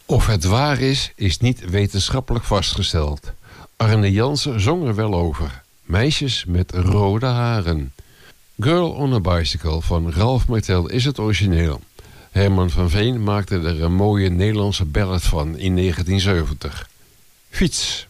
Of het waar is, is niet wetenschappelijk vastgesteld. Arne Jansen zong er wel over. Meisjes met rode haren. Girl on a Bicycle van Ralph Martel is het origineel. Herman van Veen maakte er een mooie Nederlandse ballad van in 1970. Fiets.